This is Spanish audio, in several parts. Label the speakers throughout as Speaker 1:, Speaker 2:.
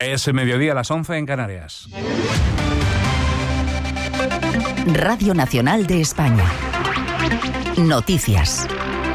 Speaker 1: Es mediodía a las 11 en Canarias.
Speaker 2: Radio Nacional de España. Noticias.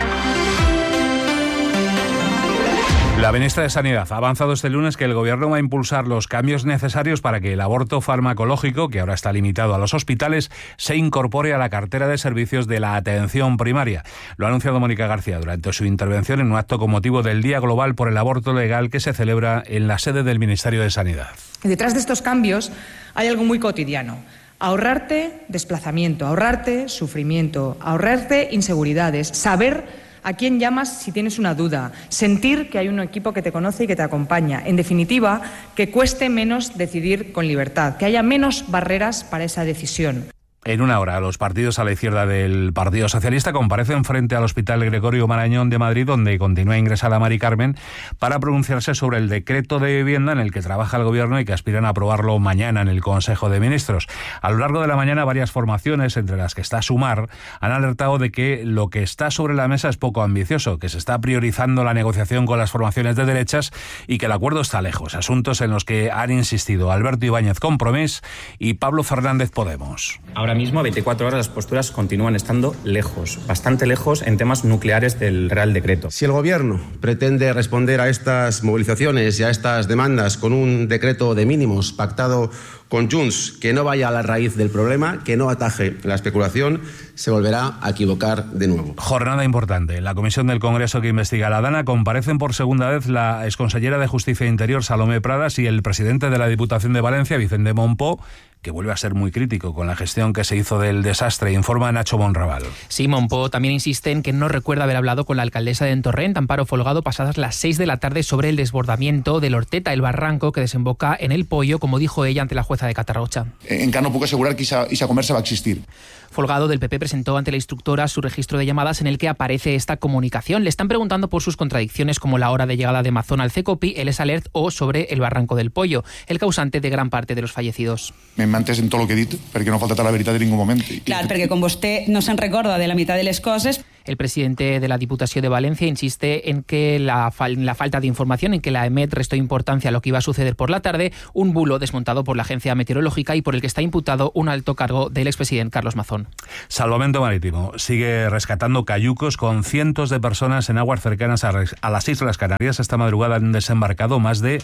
Speaker 1: La ministra de Sanidad ha avanzado este lunes que el Gobierno va a impulsar los cambios necesarios para que el aborto farmacológico, que ahora está limitado a los hospitales, se incorpore a la cartera de servicios de la atención primaria. Lo ha anunciado Mónica García durante su intervención en un acto con motivo del Día Global por el Aborto Legal que se celebra en la sede del Ministerio de Sanidad.
Speaker 3: Detrás de estos cambios hay algo muy cotidiano. Ahorrarte desplazamiento, ahorrarte sufrimiento, ahorrarte inseguridades, saber a quién llamas si tienes una duda, sentir que hay un equipo que te conoce y que te acompaña. En definitiva, que cueste menos decidir con libertad, que haya menos barreras para esa decisión.
Speaker 1: En una hora, los partidos a la izquierda del Partido Socialista comparecen frente al Hospital Gregorio Marañón de Madrid, donde continúa ingresada Mari Carmen, para pronunciarse sobre el decreto de vivienda en el que trabaja el Gobierno y que aspiran a aprobarlo mañana en el Consejo de Ministros. A lo largo de la mañana, varias formaciones, entre las que está Sumar, han alertado de que lo que está sobre la mesa es poco ambicioso, que se está priorizando la negociación con las formaciones de derechas y que el acuerdo está lejos. Asuntos en los que han insistido Alberto Ibáñez, Compromís, y Pablo Fernández, Podemos.
Speaker 4: Ahora mismo, a 24 horas, las posturas continúan estando lejos, bastante lejos en temas nucleares del Real Decreto.
Speaker 5: Si el Gobierno pretende responder a estas movilizaciones y a estas demandas con un decreto de mínimos pactado con Junts que no vaya a la raíz del problema, que no ataje la especulación, se volverá a equivocar de nuevo.
Speaker 1: Jornada importante. En la comisión del Congreso que investiga la Dana comparecen por segunda vez la exconsellera de Justicia e Interior, Salomé Pradas, y el presidente de la Diputación de Valencia, Vicente Mompó, que vuelve a ser muy crítico con la gestión que se hizo del desastre, informa Nacho Monraval.
Speaker 6: Sí, Mompó también insiste en que no recuerda haber hablado con la alcaldesa de Entorrent, Amparo Folgado, pasadas las 6 de la tarde sobre el desbordamiento del Horteta, el barranco que desemboca en el Poyo, como dijo ella ante la jueza de Catarrocha.
Speaker 7: Encara no puc assegurar que esa conversa va a existir.
Speaker 6: Folgado, del PP, presentó ante la instructora su registro de llamadas en el que aparece esta comunicación. Le están preguntando por sus contradicciones, como la hora de llegada de Mazón al CECOPI, el S-Alert o sobre el barranco del Poyo, el causante de gran parte de los fallecidos.
Speaker 7: M'he entès en tot el que he dit, perquè no ha faltat a la veritat en ningún moment.
Speaker 8: Clar, perquè com vostè no se'n recorda de la meitat de les coses.
Speaker 6: El presidente de la Diputación de Valencia insiste en que la falta de información, en que la EMET restó importancia a lo que iba a suceder por la tarde, un bulo desmontado por la agencia meteorológica y por el que está imputado un alto cargo del expresidente Carlos Mazón.
Speaker 1: Salvamento Marítimo sigue rescatando cayucos con cientos de personas en aguas cercanas a las Islas Canarias. Esta madrugada han desembarcado más de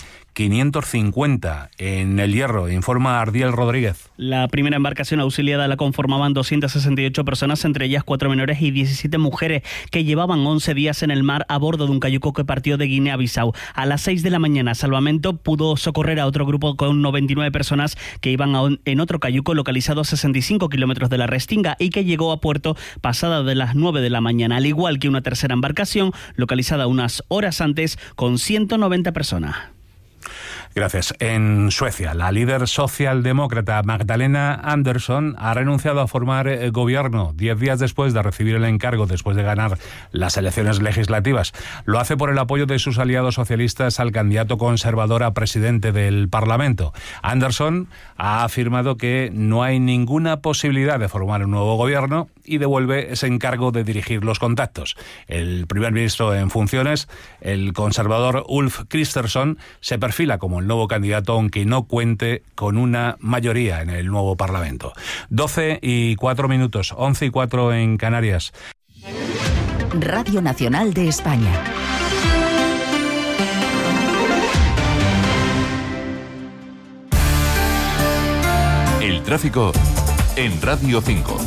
Speaker 1: 550 en el Hierro, informa Ardiel Rodríguez.
Speaker 9: La primera embarcación auxiliada la conformaban 268 personas, entre ellas 4 menores y 17 mujeres que llevaban 11 días en el mar a bordo de un cayuco que partió de Guinea-Bissau. A las 6 de la mañana, Salvamento pudo socorrer a otro grupo con 99 personas que iban en otro cayuco localizado a 65 kilómetros de la Restinga y que llegó a puerto pasada de las 9 de la mañana, al igual que una tercera embarcación localizada unas horas antes con 190 personas.
Speaker 1: Gracias. En Suecia, la líder socialdemócrata Magdalena Andersson ha renunciado a formar gobierno 10 días después de recibir el encargo, después de ganar las elecciones legislativas. Lo hace por el apoyo de sus aliados socialistas al candidato conservador a presidente del Parlamento. Andersson ha afirmado que no hay ninguna posibilidad de formar un nuevo gobierno y devuelve ese encargo de dirigir los contactos. El primer ministro en funciones, el conservador Ulf Kristersson, se perfila como el nuevo candidato, aunque no cuente con una mayoría en el nuevo Parlamento. 12:04, 11:04 en Canarias.
Speaker 2: Radio Nacional de España.
Speaker 10: El tráfico en Radio 5.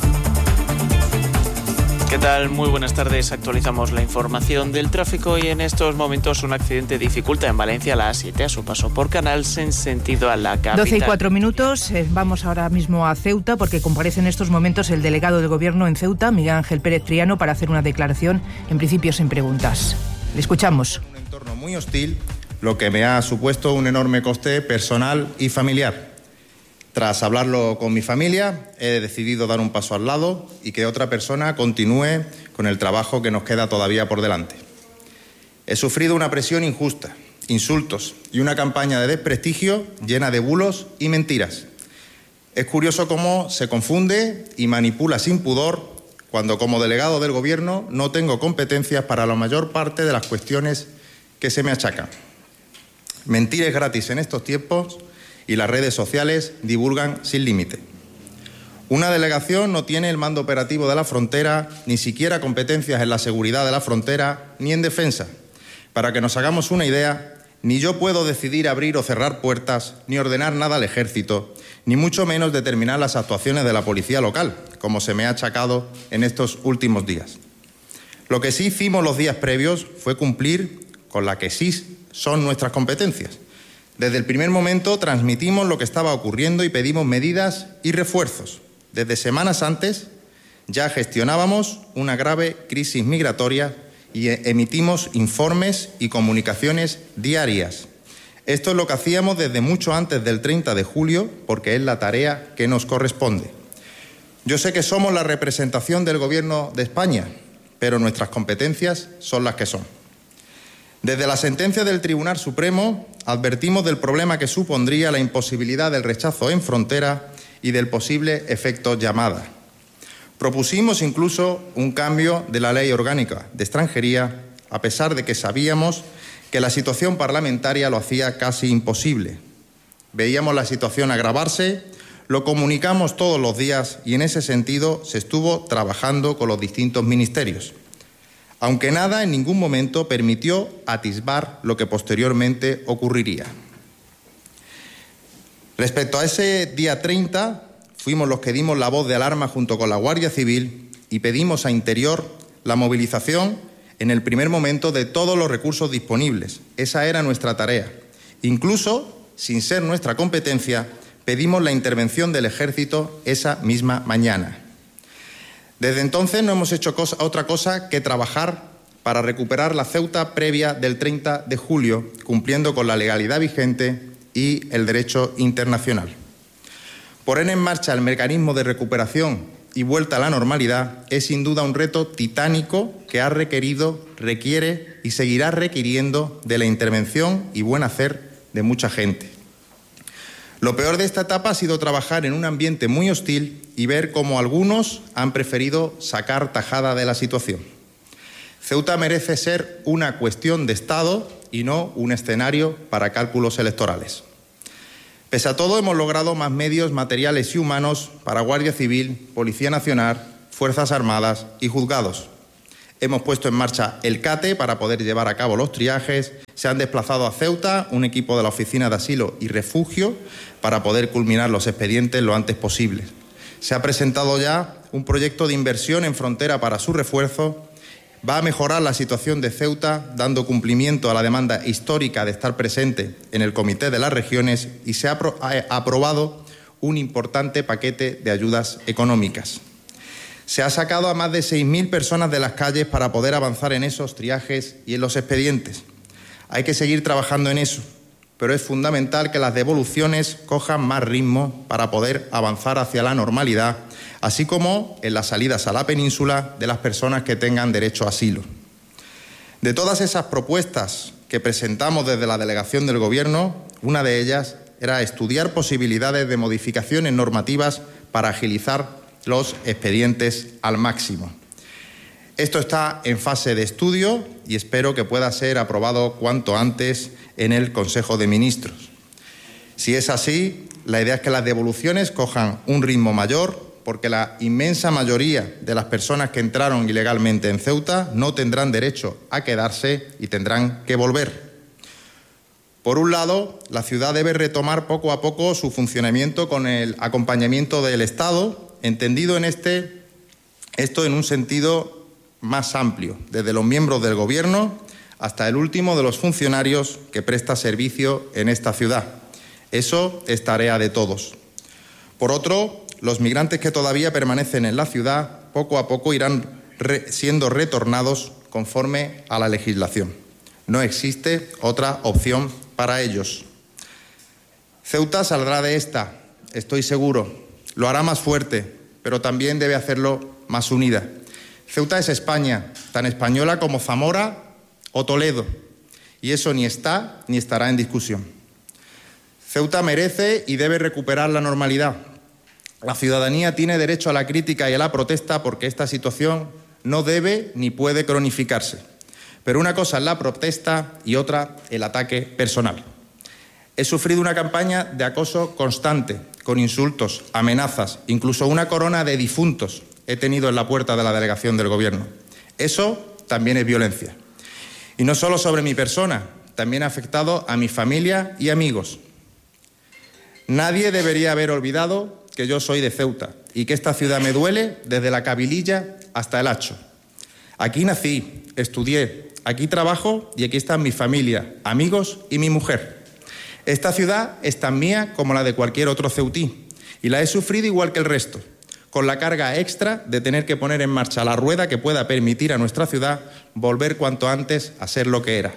Speaker 11: ¿Qué tal? Muy buenas tardes. Actualizamos la información del tráfico y en estos momentos un accidente dificulta en Valencia la A7 a su paso por Canals en sentido a la capital.
Speaker 12: 12:04. Vamos ahora mismo a Ceuta porque comparece en estos momentos el delegado del Gobierno en Ceuta, Miguel Ángel Pérez Triano, para hacer una declaración, en principio sin preguntas. Le escuchamos.
Speaker 13: Un entorno muy hostil, lo que me ha supuesto un enorme coste personal y familiar. Tras hablarlo con mi familia, he decidido dar un paso al lado y que otra persona continúe con el trabajo que nos queda todavía por delante. He sufrido una presión injusta, insultos y una campaña de desprestigio llena de bulos y mentiras. Es curioso cómo se confunde y manipula sin pudor cuando como delegado del Gobierno no tengo competencias para la mayor parte de las cuestiones que se me achacan. Mentir es gratis en estos tiempos y las redes sociales divulgan sin límite. Una delegación no tiene el mando operativo de la frontera, ni siquiera competencias en la seguridad de la frontera, ni en defensa. Para que nos hagamos una idea, ni yo puedo decidir abrir o cerrar puertas, ni ordenar nada al ejército, ni mucho menos determinar las actuaciones de la policía local, como se me ha achacado en estos últimos días. Lo que sí hicimos los días previos fue cumplir con la que sí son nuestras competencias. Desde el primer momento transmitimos lo que estaba ocurriendo y pedimos medidas y refuerzos. Desde semanas antes ya gestionábamos una grave crisis migratoria y emitimos informes y comunicaciones diarias. Esto es lo que hacíamos desde mucho antes del 30 de julio, porque es la tarea que nos corresponde. Yo sé que somos la representación del Gobierno de España, pero nuestras competencias son las que son. Desde la sentencia del Tribunal Supremo advertimos del problema que supondría la imposibilidad del rechazo en frontera y del posible efecto llamada. Propusimos incluso un cambio de la Ley Orgánica de Extranjería, a pesar de que sabíamos que la situación parlamentaria lo hacía casi imposible. Veíamos la situación agravarse, lo comunicamos todos los días y en ese sentido se estuvo trabajando con los distintos ministerios, aunque nada en ningún momento permitió atisbar lo que posteriormente ocurriría. Respecto a ese día 30, fuimos los que dimos la voz de alarma junto con la Guardia Civil y pedimos a Interior la movilización en el primer momento de todos los recursos disponibles. Esa era nuestra tarea. Incluso, sin ser nuestra competencia, pedimos la intervención del Ejército esa misma mañana. Desde entonces no hemos hecho otra cosa que trabajar para recuperar la Ceuta previa del 30 de julio, cumpliendo con la legalidad vigente y el derecho internacional. Poner en marcha el mecanismo de recuperación y vuelta a la normalidad es sin duda un reto titánico que ha requerido, requiere y seguirá requiriendo de la intervención y buen hacer de mucha gente. Lo peor de esta etapa ha sido trabajar en un ambiente muy hostil y ver cómo algunos han preferido sacar tajada de la situación. Ceuta merece ser una cuestión de Estado y no un escenario para cálculos electorales. Pese a todo, hemos logrado más medios materiales y humanos para Guardia Civil, Policía Nacional, Fuerzas Armadas y juzgados. Hemos puesto en marcha el CATE para poder llevar a cabo los triajes. Se han desplazado a Ceuta un equipo de la Oficina de Asilo y Refugio para poder culminar los expedientes lo antes posible. Se ha presentado ya un proyecto de inversión en frontera para su refuerzo. Va a mejorar la situación de Ceuta, dando cumplimiento a la demanda histórica de estar presente en el Comité de las Regiones y se ha aprobado un importante paquete de ayudas económicas. Se ha sacado a más de 6.000 personas de las calles para poder avanzar en esos triajes y en los expedientes. Hay que seguir trabajando en eso, pero es fundamental que las devoluciones cojan más ritmo para poder avanzar hacia la normalidad, así como en las salidas a la península de las personas que tengan derecho a asilo. De todas esas propuestas que presentamos desde la delegación del Gobierno, una de ellas era estudiar posibilidades de modificaciones normativas para agilizar los expedientes al máximo. Esto está en fase de estudio y espero que pueda ser aprobado cuanto antes en el Consejo de Ministros. Si es así, la idea es que las devoluciones cojan un ritmo mayor, porque la inmensa mayoría de las personas que entraron ilegalmente en Ceuta no tendrán derecho a quedarse y tendrán que volver. Por un lado, la ciudad debe retomar poco a poco su funcionamiento con el acompañamiento del Estado, entendido esto en un sentido más amplio, desde los miembros del Gobierno hasta el último de los funcionarios que presta servicio en esta ciudad. Eso es tarea de todos. Por otro, los migrantes que todavía permanecen en la ciudad poco a poco irán siendo retornados conforme a la legislación. No existe otra opción para ellos. Ceuta saldrá de esta, estoy seguro. Lo hará más fuerte, pero también debe hacerlo más unida. Ceuta es España, tan española como Zamora o Toledo, y eso ni está ni estará en discusión. Ceuta merece y debe recuperar la normalidad. La ciudadanía tiene derecho a la crítica y a la protesta porque esta situación no debe ni puede cronificarse. Pero una cosa es la protesta y otra el ataque personal. He sufrido una campaña de acoso constante, con insultos, amenazas, incluso una corona de difuntos he tenido en la puerta de la delegación del Gobierno. Eso también es violencia. Y no solo sobre mi persona, también ha afectado a mi familia y amigos. Nadie debería haber olvidado que yo soy de Ceuta y que esta ciudad me duele desde la Cabililla hasta el Hacho. Aquí nací, estudié, aquí trabajo y aquí están mi familia, amigos y mi mujer. Esta ciudad es tan mía como la de cualquier otro ceutí y la he sufrido igual que el resto, con la carga extra de tener que poner en marcha la rueda que pueda permitir a nuestra ciudad volver cuanto antes a ser lo que era.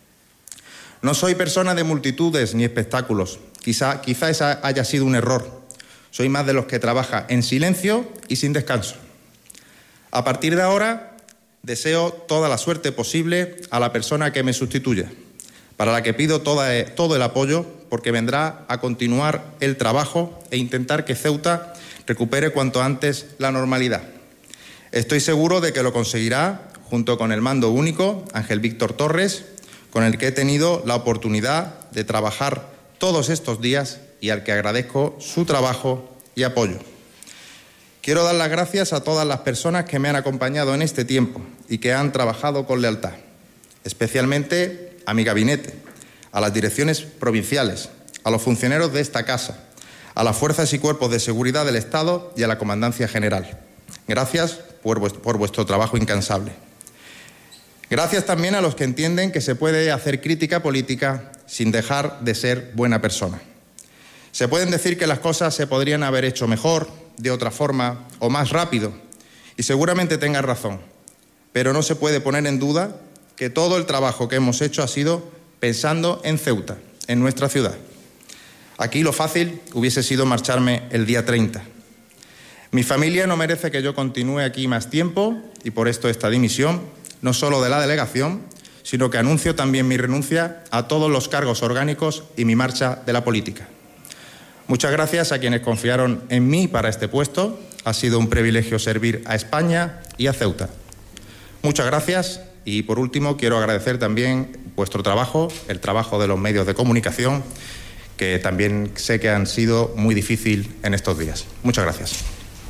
Speaker 13: No soy persona de multitudes ni espectáculos. Quizá esa haya sido un error. Soy más de los que trabaja en silencio y sin descanso. A partir de ahora, deseo toda la suerte posible a la persona que me sustituya, para la que pido todo el apoyo, porque vendrá a continuar el trabajo e intentar que Ceuta recupere cuanto antes la normalidad. Estoy seguro de que lo conseguirá junto con el mando único, Ángel Víctor Torres, con el que he tenido la oportunidad de trabajar todos estos días y al que agradezco su trabajo y apoyo. Quiero dar las gracias a todas las personas que me han acompañado en este tiempo y que han trabajado con lealtad, especialmente a mi gabinete, a las direcciones provinciales, a los funcionarios de esta casa, a las fuerzas y cuerpos de seguridad del Estado y a la Comandancia General. Gracias por vuestro trabajo incansable. Gracias también a los que entienden que se puede hacer crítica política sin dejar de ser buena persona. Se pueden decir que las cosas se podrían haber hecho mejor, de otra forma o más rápido, y seguramente tengan razón, pero no se puede poner en duda que todo el trabajo que hemos hecho ha sido pensando en Ceuta, en nuestra ciudad. Aquí lo fácil hubiese sido marcharme el día 30. Mi familia no merece que yo continúe aquí más tiempo y por esto esta dimisión, no solo de la delegación, sino que anuncio también mi renuncia a todos los cargos orgánicos y mi marcha de la política. Muchas gracias a quienes confiaron en mí para este puesto. Ha sido un privilegio servir a España y a Ceuta. Muchas gracias y, por último, quiero agradecer también vuestro trabajo, el trabajo de los medios de comunicación, que también sé que han sido muy difícil en estos días. Muchas gracias.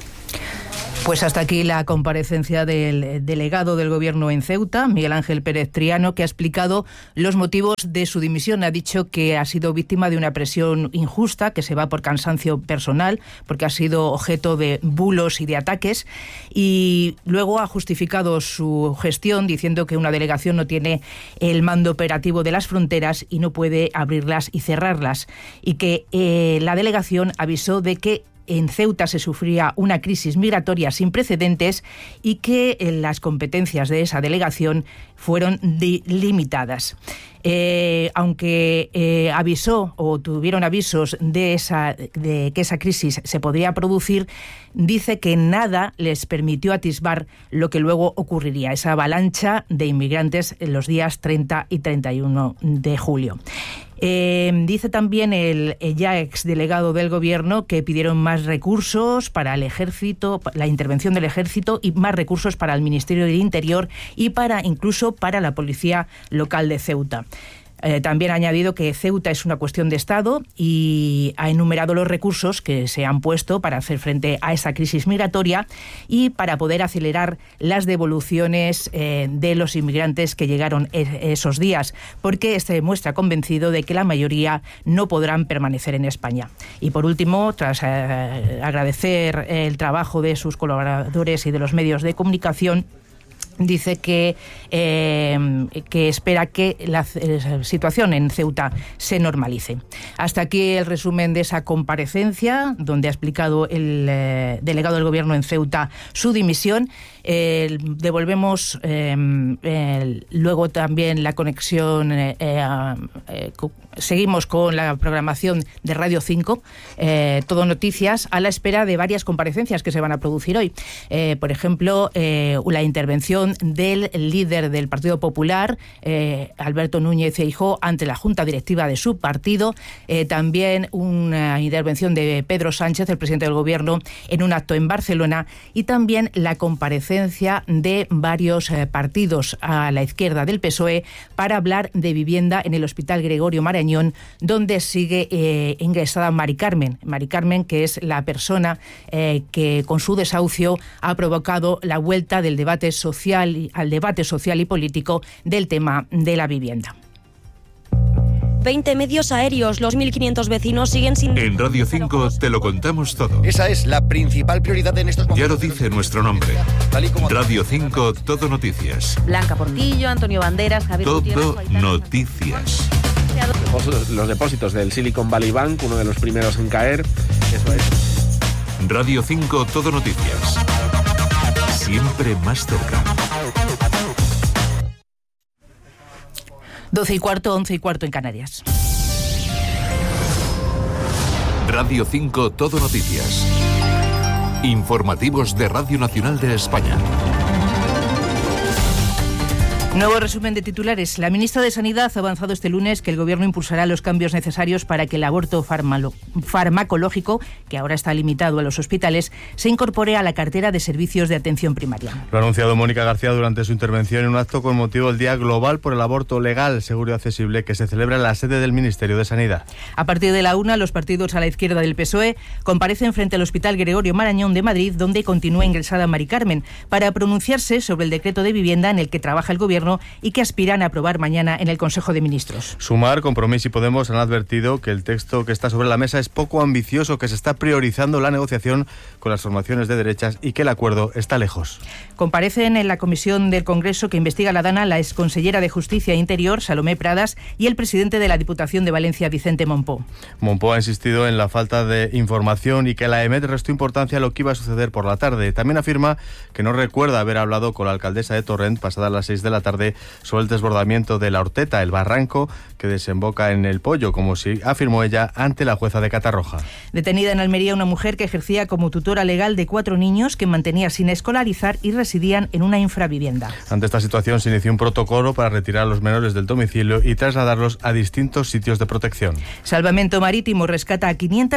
Speaker 12: Pues hasta aquí la comparecencia del delegado del Gobierno en Ceuta, Miguel Ángel Pérez Triano, que ha explicado los motivos de su dimisión. Ha dicho que ha sido víctima de una presión injusta, que se va por cansancio personal, porque ha sido objeto de bulos y de ataques, y luego ha justificado su gestión diciendo que una delegación no tiene el mando operativo de las fronteras y no puede abrirlas y cerrarlas, y que la delegación avisó de que en Ceuta se sufría una crisis migratoria sin precedentes y que las competencias de esa delegación fueron limitadas. Aunque avisó o tuvieron avisos de que esa crisis se podría producir, dice que nada les permitió atisbar lo que luego ocurriría, esa avalancha de inmigrantes en los días 30 y 31 de julio. Dice también el ya exdelegado del Gobierno que pidieron más recursos para el Ejército, la intervención del Ejército, y más recursos para el Ministerio del Interior y incluso para la Policía Local de Ceuta. También ha añadido que Ceuta es una cuestión de Estado y ha enumerado los recursos que se han puesto para hacer frente a esa crisis migratoria y para poder acelerar las devoluciones de los inmigrantes que llegaron esos días, porque se muestra convencido de que la mayoría no podrán permanecer en España. Y por último, tras agradecer el trabajo de sus colaboradores y de los medios de comunicación, dice que espera que la situación en Ceuta se normalice. Hasta aquí el resumen de esa comparecencia, donde ha explicado el delegado del Gobierno en Ceuta su dimisión. Devolvemos luego también la conexión. Seguimos con la programación de Radio 5, Todo Noticias, a la espera de varias comparecencias que se van a producir hoy. Por ejemplo, la intervención declaración del líder del Partido Popular, Alberto Núñez Feijóo, ante la Junta Directiva de su partido. También una intervención de Pedro Sánchez, el presidente del Gobierno, en un acto en Barcelona, y también la comparecencia de varios partidos a la izquierda del PSOE para hablar de vivienda en el Hospital Gregorio Marañón, donde sigue ingresada Mari Carmen. Mari Carmen, que es la persona que con su desahucio ha provocado la vuelta del debate social, al debate social y político del tema de la vivienda.
Speaker 14: 20 medios aéreos, los 1.500 vecinos siguen sin...
Speaker 10: En Radio 5 te lo contamos todo.
Speaker 15: Esa es la principal prioridad en estos momentos.
Speaker 10: Ya lo dice nuestro nombre. Radio 5, Todo Noticias.
Speaker 16: Blanca Portillo, Antonio Banderas, Javier Gutiérrez...
Speaker 10: Todo Noticias.
Speaker 17: Los depósitos del Silicon Valley Bank, uno de los primeros en caer. Eso es.
Speaker 10: Radio 5, Todo Noticias. Siempre más cerca.
Speaker 12: 12:15, 11:15 en Canarias.
Speaker 10: Radio 5, Todo Noticias. Informativos de Radio Nacional de España.
Speaker 12: Nuevo resumen de titulares. La ministra de Sanidad ha avanzado este lunes que el Gobierno impulsará los cambios necesarios para que el aborto farmacológico, que ahora está limitado a los hospitales, se incorpore a la cartera de servicios de atención primaria.
Speaker 18: Lo ha anunciado Mónica García durante su intervención en un acto con motivo del Día Global por el Aborto Legal, Seguro y Accesible, que se celebra en la sede del Ministerio de Sanidad.
Speaker 12: A partir de la 1, los partidos a la izquierda del PSOE comparecen frente al Hospital Gregorio Marañón de Madrid, donde continúa ingresada Mari Carmen, para pronunciarse sobre el decreto de vivienda en el que trabaja el Gobierno y que aspiran a aprobar mañana en el Consejo de Ministros.
Speaker 18: Sumar, Compromís y Podemos han advertido que el texto que está sobre la mesa es poco ambicioso, que se está priorizando la negociación con las formaciones de derechas y que el acuerdo está lejos.
Speaker 12: Comparecen en la comisión del Congreso que investiga la Dana la exconsellera de Justicia e Interior, Salomé Pradas, y el presidente de la Diputación de Valencia, Vicente Monpó.
Speaker 18: Monpó ha insistido en la falta de información y que la EMET restó importancia a lo que iba a suceder por la tarde. También afirma que no recuerda haber hablado con la alcaldesa de Torrent pasadas las 6 de la tarde sobre el desbordamiento de la Horteta, el barranco que desemboca en el Pollo, como si afirmó ella ante la jueza de Catarroja.
Speaker 12: Detenida en Almería una mujer que ejercía como tutora legal de 4 niños que mantenía sin escolarizar y residían en una infravivienda.
Speaker 18: Ante esta situación se inició un protocolo para retirar a los menores del domicilio y trasladarlos a distintos sitios de protección.
Speaker 12: Salvamento Marítimo rescata a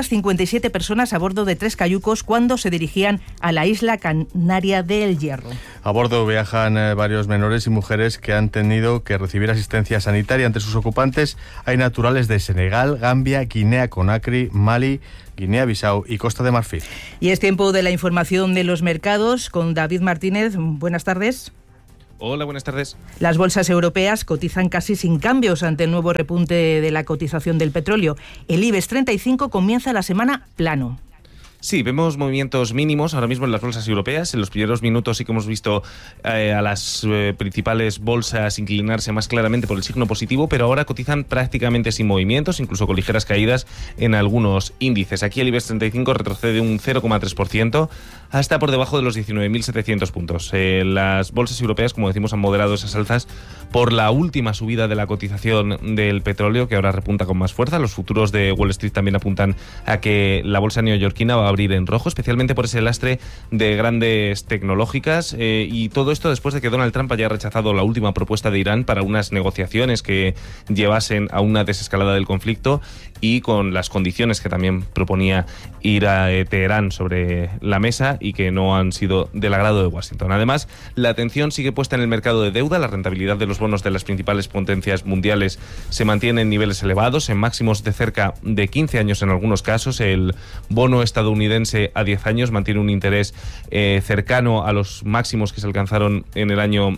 Speaker 12: 557 personas a bordo de 3 cayucos cuando se dirigían a la isla canaria de El Hierro.
Speaker 18: A bordo viajan varios menores y mujeres que han tenido que recibir asistencia sanitaria. Entre sus ocupantes hay naturales de Senegal, Gambia, Guinea-Conakry, Mali, Guinea-Bissau y Costa de Marfil.
Speaker 12: Y es tiempo de la información de los mercados con David Martínez. Buenas tardes.
Speaker 19: Hola, buenas tardes.
Speaker 12: Las bolsas europeas cotizan casi sin cambios ante el nuevo repunte de la cotización del petróleo. El IBEX 35 comienza la semana plano.
Speaker 19: Sí, vemos movimientos mínimos ahora mismo en las bolsas europeas. En los primeros minutos sí que hemos visto a las principales bolsas inclinarse más claramente por el signo positivo, pero ahora cotizan prácticamente sin movimientos, incluso con ligeras caídas en algunos índices. Aquí el IBEX 35 retrocede un 0,3% hasta por debajo de los 19.700 puntos. Las bolsas europeas, como decimos, han moderado esas alzas por la última subida de la cotización del petróleo, que ahora repunta con más fuerza. Los futuros de Wall Street también apuntan a que la bolsa neoyorquina va a abrir en rojo, especialmente por ese lastre de grandes tecnológicas, y todo esto después de que Donald Trump haya rechazado la última propuesta de Irán para unas negociaciones que llevasen a una desescalada del conflicto y con las condiciones que también proponía ir a Teherán sobre la mesa y que no han sido del agrado de Washington. Además, la atención sigue puesta en el mercado de deuda. La rentabilidad de los bonos de las principales potencias mundiales se mantiene en niveles elevados, en máximos de cerca de 15 años en algunos casos. El bono estadounidense a 10 años mantiene un interés cercano a los máximos que se alcanzaron en el año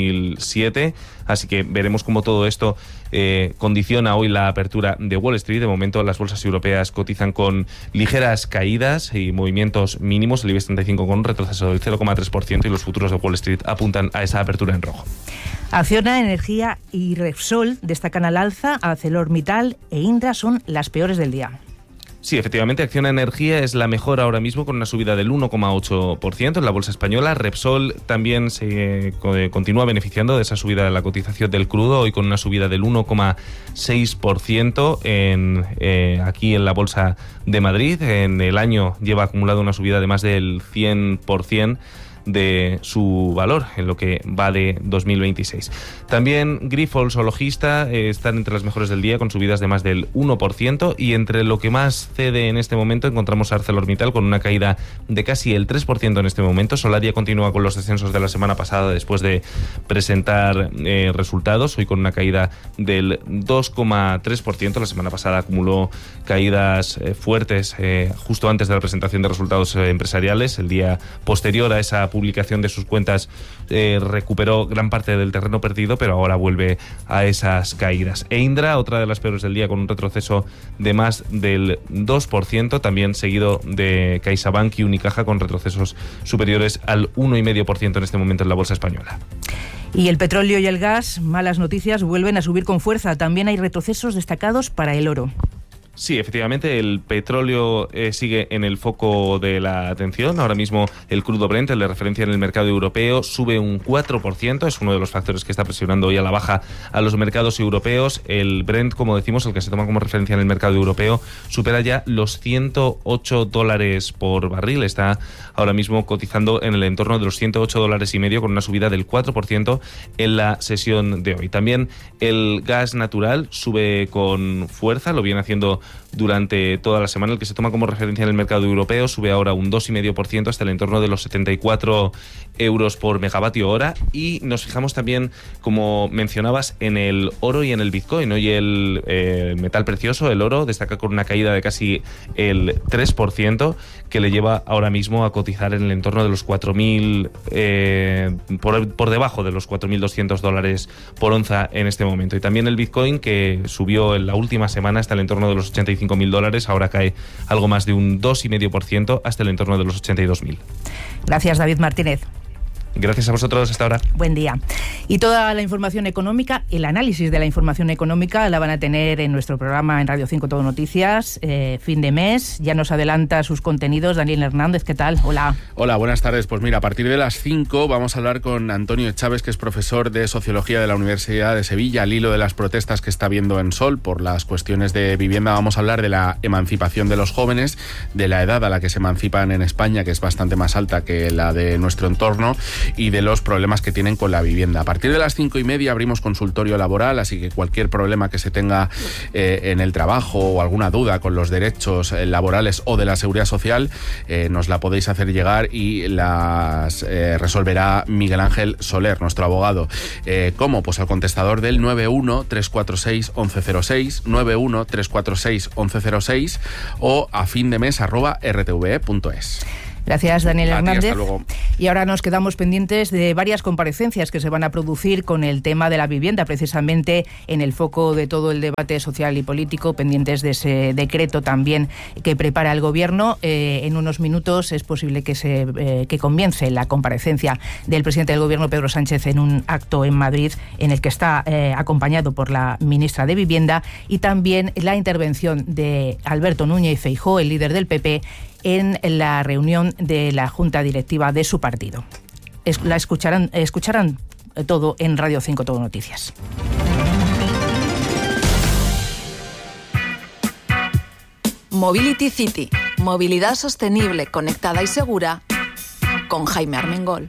Speaker 19: 2007. Así que veremos cómo todo esto condiciona hoy la apertura de Wall Street. De momento las bolsas europeas cotizan con ligeras caídas y movimientos mínimos. El IBEX 35 con un retroceso del 0,3% y los futuros de Wall Street apuntan a esa apertura en rojo.
Speaker 12: Acciona, Energía y Repsol destacan al alza. ArcelorMittal e Indra son las peores del día.
Speaker 19: Sí, efectivamente, Acciona Energía es la mejor ahora mismo con una subida del 1,8% en la bolsa española. Repsol también se continúa beneficiando de esa subida de la cotización del crudo, hoy con una subida del 1,6% aquí en la bolsa de Madrid. En el año lleva acumulado una subida de más del 100%. de su valor en lo que va de 2026. También Grifols o Logista están entre las mejores del día con subidas de más del 1%, y entre lo que más cede en este momento encontramos a ArcelorMittal con una caída de casi el 3% en este momento. Solaria continúa con los descensos de la semana pasada después de presentar resultados, hoy con una caída del 2,3%. La semana pasada acumuló caídas fuertes justo antes de la presentación de resultados empresariales. El día posterior a esa publicación de sus cuentas recuperó gran parte del terreno perdido, pero ahora vuelve a esas caídas. E Indra, otra de las peores del día, con un retroceso de más del 2%, también seguido de CaixaBank y Unicaja con retrocesos superiores al 1,5% en este momento en la bolsa española.
Speaker 12: Y el petróleo y el gas, malas noticias, vuelven a subir con fuerza. También hay retrocesos destacados para el oro.
Speaker 19: Sí, efectivamente, el petróleo sigue en el foco de la atención. Ahora mismo el crudo Brent, el de referencia en el mercado europeo, sube un 4%. Es uno de los factores que está presionando hoy a la baja a los mercados europeos. El Brent, como decimos, el que se toma como referencia en el mercado europeo, supera ya los $108 por barril. Está ahora mismo cotizando en el entorno de los $108,5 con una subida del 4% en la sesión de hoy. También el gas natural sube con fuerza, lo viene haciendo durante toda la semana. El que se toma como referencia en el mercado europeo sube ahora un 2,5% hasta el entorno de los 74 euros por megavatio hora. Y nos fijamos también, como mencionabas, en el oro y en el Bitcoin. Hoy el metal precioso, el oro, destaca con una caída de casi el 3%, que le lleva ahora mismo a cotizar en el entorno de los 4.000, por debajo de los $4.200 por onza en este momento. Y también el Bitcoin, que subió en la última semana hasta el entorno de los $85.000, ahora cae algo más de un 2,5% hasta el entorno de los 82.000.
Speaker 12: Gracias, David Martínez.
Speaker 19: Gracias a vosotros, hasta ahora.
Speaker 12: Buen día. Y toda la información económica, el análisis de la información económica, la van a tener en nuestro programa en Radio 5 Todo Noticias, fin de mes. Ya nos adelanta sus contenidos Daniel Hernández. ¿Qué tal? Hola.
Speaker 17: Hola, buenas tardes. Pues mira, a partir de las 5 vamos a hablar con Antonio Chávez, que es profesor de Sociología de la Universidad de Sevilla. Al hilo de las protestas que está habiendo en Sol por las cuestiones de vivienda, vamos a hablar de la emancipación de los jóvenes, de la edad a la que se emancipan en España, que es bastante más alta que la de nuestro entorno, y de los problemas que tienen con la vivienda. A partir de las 5:30 abrimos consultorio laboral, así que cualquier problema que se tenga en el trabajo o alguna duda con los derechos laborales o de la seguridad social, nos la podéis hacer llegar y las resolverá Miguel Ángel Soler, nuestro abogado. ¿Cómo? Pues al contestador del 91-346-1106, 91-346-1106 o a findemes@rtve.es.
Speaker 12: Gracias, Daniel Hernández.
Speaker 17: Hasta luego.
Speaker 12: Y ahora nos quedamos pendientes de varias comparecencias que se van a producir con el tema de la vivienda, precisamente en el foco de todo el debate social y político, pendientes de ese decreto también que prepara el Gobierno. En unos minutos es posible que comience la comparecencia del presidente del Gobierno, Pedro Sánchez, en un acto en Madrid en el que está acompañado por la ministra de Vivienda, y también la intervención de Alberto Núñez Feijóo, el líder del PP, en la reunión de la Junta Directiva de su partido. La escucharán todo en Radio 5 Todo Noticias.
Speaker 20: Mobility City, movilidad sostenible, conectada y segura, con Jaime Armengol.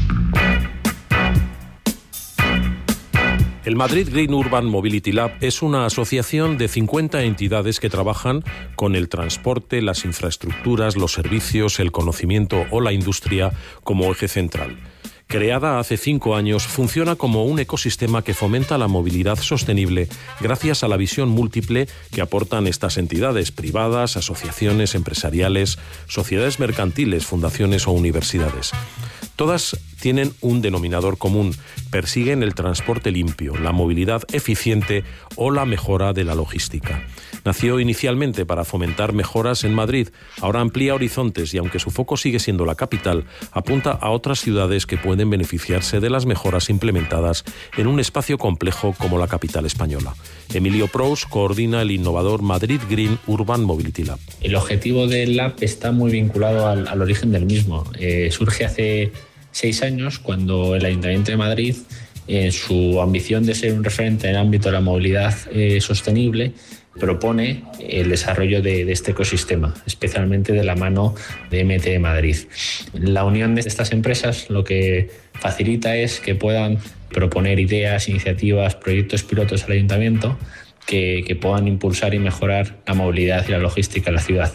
Speaker 21: El Madrid Green Urban Mobility Lab es una asociación de 50 entidades que trabajan con el transporte, las infraestructuras, los servicios, el conocimiento o la industria como eje central. Creada hace 5 años, funciona como un ecosistema que fomenta la movilidad sostenible gracias a la visión múltiple que aportan estas entidades privadas, asociaciones empresariales, sociedades mercantiles, fundaciones o universidades. Todas tienen un denominador común: persiguen el transporte limpio, la movilidad eficiente o la mejora de la logística. Nació inicialmente para fomentar mejoras en Madrid, ahora amplía horizontes y, aunque su foco sigue siendo la capital, apunta a otras ciudades que pueden beneficiarse de las mejoras implementadas en un espacio complejo como la capital española. Emilio Prous coordina el innovador Madrid Green Urban Mobility Lab.
Speaker 22: El objetivo del lab está muy vinculado al origen del mismo. Surge hace 6 años, cuando el Ayuntamiento de Madrid, en su ambición de ser un referente en el ámbito de la movilidad sostenible, propone el desarrollo de este ecosistema, especialmente de la mano de MT Madrid. La unión de estas empresas lo que facilita es que puedan proponer ideas, iniciativas, proyectos pilotos al ayuntamiento que puedan impulsar y mejorar la movilidad y la logística en la ciudad.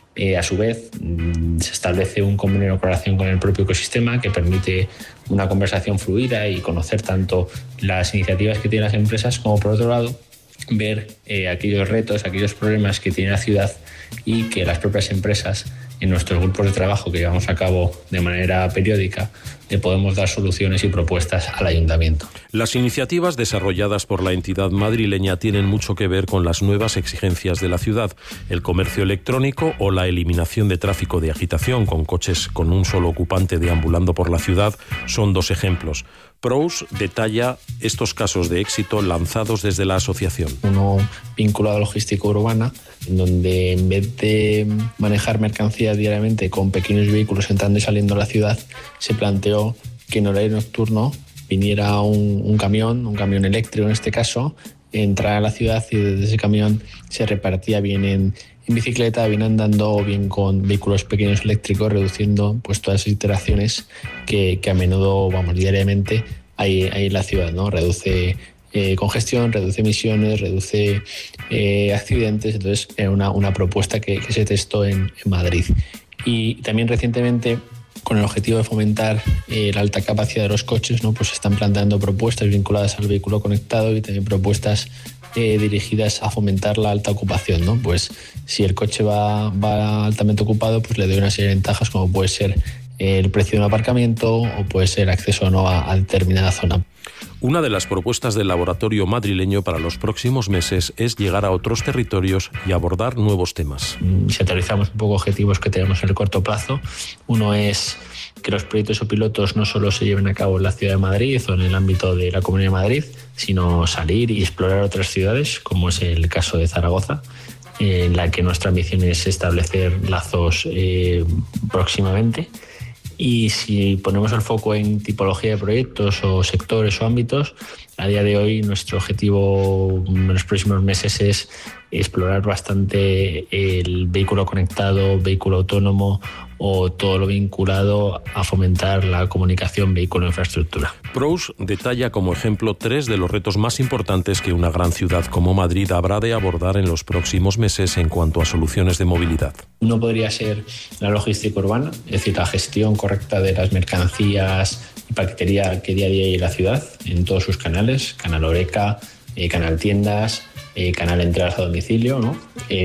Speaker 22: A su vez, se establece un convenio de colaboración con el propio ecosistema que permite una conversación fluida y conocer tanto las iniciativas que tienen las empresas como, por otro lado, ver aquellos retos, aquellos problemas que tiene la ciudad y que las propias empresas, en nuestros grupos de trabajo que llevamos a cabo de manera periódica, le podemos dar soluciones y propuestas al ayuntamiento.
Speaker 21: Las iniciativas desarrolladas por la entidad madrileña tienen mucho que ver con las nuevas exigencias de la ciudad. El comercio electrónico o la eliminación de tráfico de agitación con coches con un solo ocupante deambulando por la ciudad son dos ejemplos. PROUS detalla estos casos de éxito lanzados desde la asociación.
Speaker 22: Uno vinculado a logística urbana, en donde en vez de manejar mercancías diariamente con pequeños vehículos entrando y saliendo de la ciudad, se planteó que en horario nocturno viniera un camión eléctrico en este caso, entrara a la ciudad y desde ese camión se repartía bien en bicicleta, bien andando o bien con vehículos pequeños eléctricos, reduciendo pues todas esas interacciones que a menudo, diariamente hay en la ciudad, ¿no? Reduce congestión, reduce emisiones, reduce accidentes. Entonces era una propuesta que se testó en Madrid. Y también recientemente, con el objetivo de fomentar la alta capacidad de los coches, ¿no? Pues se están planteando propuestas vinculadas al vehículo conectado y también propuestas dirigidas a fomentar la alta ocupación, ¿no? Pues si el coche va altamente ocupado, pues le doy una serie de ventajas, como puede ser el precio de un aparcamiento o puede ser acceso o no a determinada zona.
Speaker 21: Una de las propuestas del laboratorio madrileño para los próximos meses es llegar a otros territorios y abordar nuevos temas.
Speaker 22: Si aterrizamos un poco objetivos que tenemos en el corto plazo, uno es que los proyectos o pilotos no solo se lleven a cabo en la ciudad de Madrid o en el ámbito de la Comunidad de Madrid, sino salir y explorar otras ciudades, como es el caso de Zaragoza, en la que nuestra ambición es establecer lazos próximamente. Y si ponemos el foco en tipología de proyectos o sectores o ámbitos, a día de hoy nuestro objetivo en los próximos meses es explorar bastante el vehículo conectado, vehículo autónomo o todo lo vinculado a fomentar la comunicación vehículo-infraestructura.
Speaker 21: PROUS detalla como ejemplo 3 de los retos más importantes que una gran ciudad como Madrid habrá de abordar en los próximos meses en cuanto a soluciones de movilidad.
Speaker 22: Uno podría ser la logística urbana, es decir, la gestión correcta de las mercancías y paquetería que día a día hay en la ciudad, en todos sus canales, canal Horeca, canal tiendas, canal entradas a domicilio, ¿no?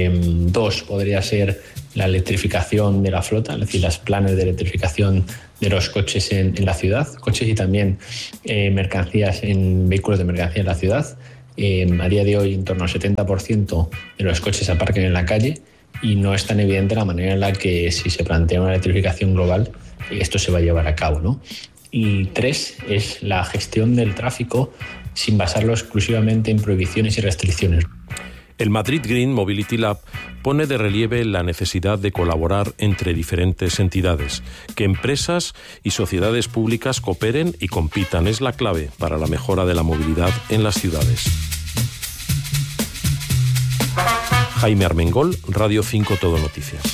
Speaker 22: 2 podría ser la electrificación de la flota, es decir, los planes de electrificación de los coches en la ciudad, coches y también mercancías en vehículos de mercancía en la ciudad. A día de hoy en torno al 70% de los coches aparcan en la calle y no es tan evidente la manera en la que, si se plantea una electrificación global, esto se va a llevar a cabo, ¿no? Y 3 es la gestión del tráfico sin basarlo exclusivamente en prohibiciones y restricciones.
Speaker 21: El Madrid Green Mobility Lab pone de relieve la necesidad de colaborar entre diferentes entidades, que empresas y sociedades públicas cooperen y compitan. Es la clave para la mejora de la movilidad en las ciudades. Jaime Armengol, Radio 5 Todo Noticias.